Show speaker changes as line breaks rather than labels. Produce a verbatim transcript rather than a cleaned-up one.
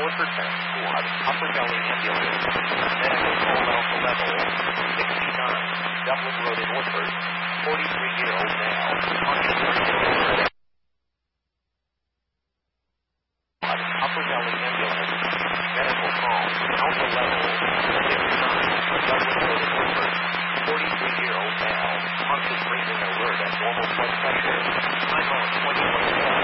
Woodford Med Squad, Upper Valley Ambulance, medical call alpha level, sixty-nine, Dublin Road in Woodford, forty-three-year-old male, conscious breathing. Upper Valley Ambulance, medical call, alpha level, sixty-nine, Dublin Road in Woodford, forty-three-year-old male, conscious breathing alert at normal blood pressure, time on twenty-one.